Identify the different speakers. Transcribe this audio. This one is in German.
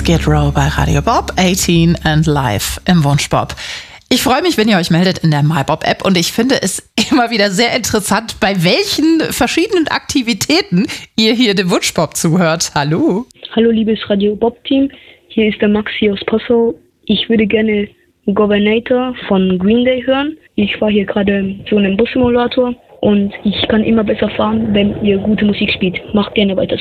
Speaker 1: Skid Row bei Radio Bob, 18 and live im Wunschbob. Ich freue mich, wenn ihr euch meldet in der MyBob-App und ich finde es immer wieder sehr interessant, bei welchen verschiedenen Aktivitäten ihr hier dem Wunschbob zuhört. Hallo.
Speaker 2: Hallo liebes Radio Bob-Team, hier ist der Maxi aus Passau. Ich würde gerne Governator von Green Day hören. Ich war hier gerade so in einem Bussimulator und ich kann immer besser fahren, wenn ihr gute Musik spielt. Macht gerne weiter.